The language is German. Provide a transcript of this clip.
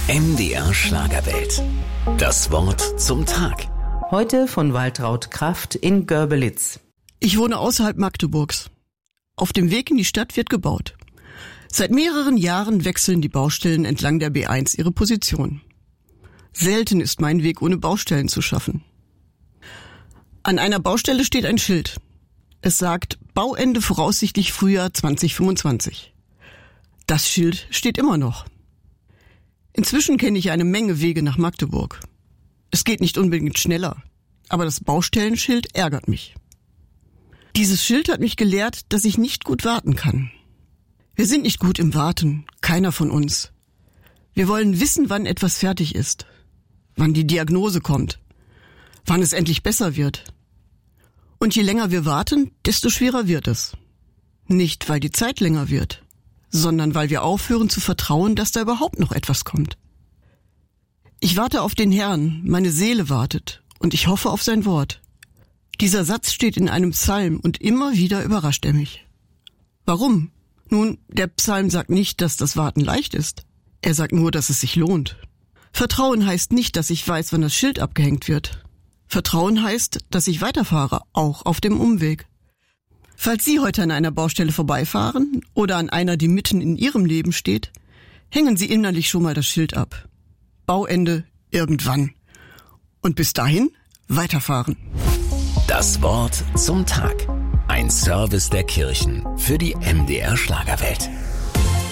MDR Schlagerwelt. Das Wort zum Tag. Heute von Waltraud Kraft in Görbelitz. Ich wohne außerhalb Magdeburgs. Auf dem Weg in die Stadt wird gebaut. Seit mehreren Jahren wechseln die Baustellen entlang der B1 ihre Position. Selten ist mein Weg ohne Baustellen zu schaffen. An einer Baustelle steht ein Schild. Es sagt Bauende voraussichtlich Frühjahr 2025. Das Schild steht immer noch. Inzwischen kenne ich eine Menge Wege nach Magdeburg. Es geht nicht unbedingt schneller, aber das Baustellenschild ärgert mich. Dieses Schild hat mich gelehrt, dass ich nicht gut warten kann. Wir sind nicht gut im Warten, keiner von uns. Wir wollen wissen, wann etwas fertig ist, wann die Diagnose kommt, wann es endlich besser wird. Und je länger wir warten, desto schwerer wird es. Nicht, weil die Zeit länger wird, sondern weil wir aufhören zu vertrauen, dass da überhaupt noch etwas kommt. Ich warte auf den Herrn, meine Seele wartet, und ich hoffe auf sein Wort. Dieser Satz steht in einem Psalm und immer wieder überrascht er mich. Warum? Nun, der Psalm sagt nicht, dass das Warten leicht ist. Er sagt nur, dass es sich lohnt. Vertrauen heißt nicht, dass ich weiß, wann das Schild abgehängt wird. Vertrauen heißt, dass ich weiterfahre, auch auf dem Umweg. Falls Sie heute an einer Baustelle vorbeifahren oder an einer, die mitten in Ihrem Leben steht, hängen Sie innerlich schon mal das Schild ab. Bauende irgendwann. Und bis dahin weiterfahren. Das Wort zum Tag. Ein Service der Kirchen für die MDR Schlagerwelt.